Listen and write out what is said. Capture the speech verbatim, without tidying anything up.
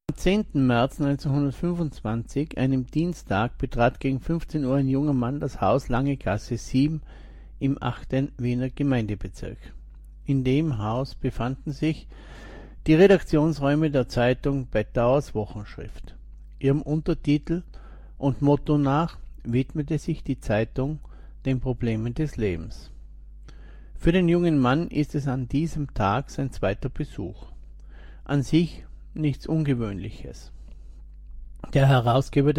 Am zehnten März neunzehnhundertfünfundzwanzig, einem Dienstag, betrat gegen fünfzehn Uhr ein junger Mann das Haus Lange Gasse sieben im achten Wiener Gemeindebezirk. In dem Haus befanden sich die Redaktionsräume der Zeitung Bettauers Wochenschrift. Ihrem Untertitel und Motto nach widmete sich die Zeitung den Problemen des Lebens. Für den jungen Mann ist es an diesem Tag sein zweiter Besuch. An sich nichts Ungewöhnliches. Der Herausgeber